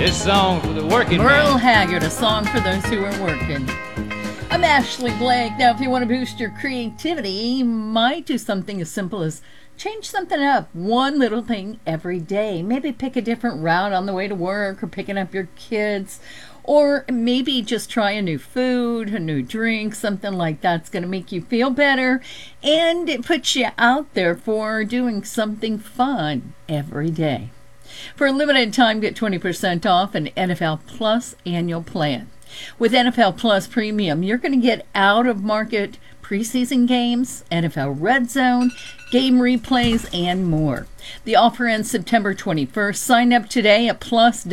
This song for the working Merle man. Haggard, a song for those who are working. I'm Ashley Blake. Now, if you want to boost your creativity, you might do something as simple as change something up, one little thing every day. Maybe pick a different route on the way to work or picking up your kids. Or maybe just try a new food, a new drink, something like that's going to make you feel better. And it puts you out there for doing something fun every day. For a limited time, get 20% off an NFL Plus annual plan. With NFL Plus Premium, you're going to get out-of-market preseason games, NFL Red Zone, game replays, and more. The offer ends September 21st. Sign up today at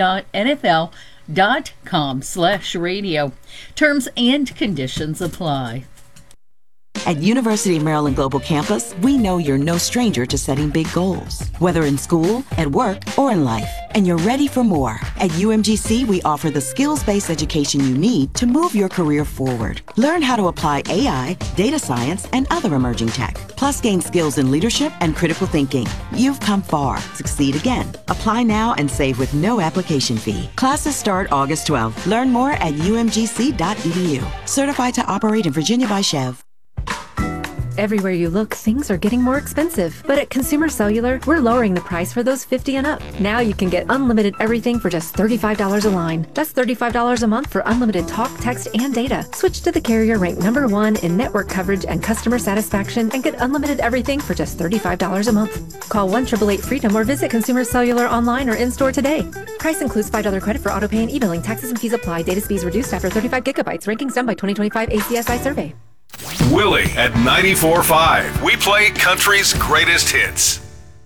plus.nfl.com/radio. Terms and conditions apply. At University of Maryland Global Campus, we know you're no stranger to setting big goals, whether in school, at work, or in life, and you're ready for more. At UMGC, we offer the skills-based education you need to move your career forward. Learn how to apply AI, data science, and other emerging tech, plus gain skills in leadership and critical thinking. You've come far. Succeed again. Apply now and save with no application fee. Classes start August 12th. Learn more at umgc.edu. Certified to operate in Virginia by Chev. Everywhere you look, things are getting more expensive. But at Consumer Cellular, we're lowering the price for those 50 and up. Now you can get unlimited everything for just $35 a line. That's $35 a month for unlimited talk, text, and data. Switch to the carrier ranked #1 in network coverage and customer satisfaction and get unlimited everything for just $35 a month. Call 1-888-FREEDOM or visit Consumer Cellular online or in-store today. Price includes $5 credit for auto pay and e-billing. Taxes and fees apply. Data speeds reduced after 35 gigabytes. Rankings done by 2025 ACSI survey. Willie at 94.5. We play country's greatest hits.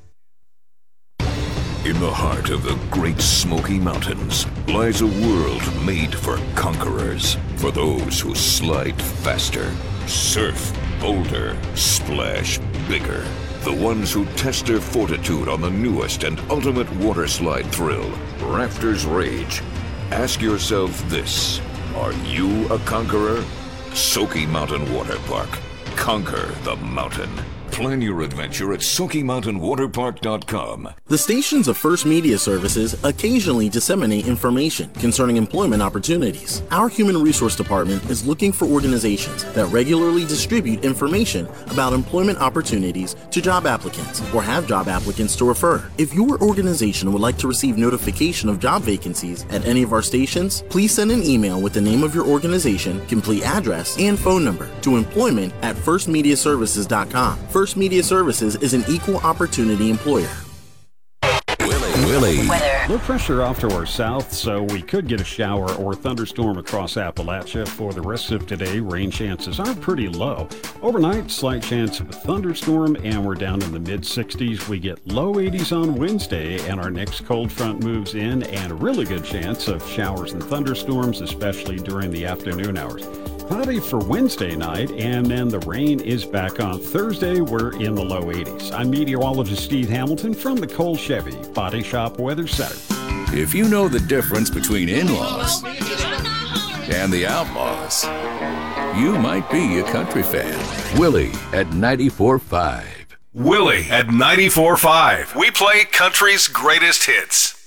In the heart of the Great Smoky Mountains lies a world made for conquerors, for those who slide faster, surf bolder, splash bigger. The ones who test their fortitude on the newest and ultimate water slide thrill, Rafters Rage. Ask yourself this: are you a conqueror? Soaky Mountain Water Park. Conquer the mountain. Plan your adventure at SoakyMountainWaterPark.com. The stations of First Media Services occasionally disseminate information concerning employment opportunities. Our Human Resource Department is looking for organizations that regularly distribute information about employment opportunities to job applicants or have job applicants to refer. If your organization would like to receive notification of job vacancies at any of our stations, please send an email with the name of your organization, complete address, and phone number to employment@firstmediaservices.com. First Media Services is an equal opportunity employer. Willie. Low pressure off to our south, so we could get a shower or thunderstorm across Appalachia. For the rest of today, rain chances are pretty low. Overnight, slight chance of a thunderstorm, and we're down in the mid-60s. We get low 80s on Wednesday, and our next cold front moves in, and a really good chance of showers and thunderstorms, especially during the afternoon hours. Cloudy for Wednesday night, and then the rain is back on Thursday. We're in the low 80s. I'm meteorologist Steve Hamilton from the Cole Chevy Body Shop Weather Center. If you know the difference between in-laws and the outlaws, you might be a country fan. Willie at 94.5. Willie at 94.5. We play country's greatest hits.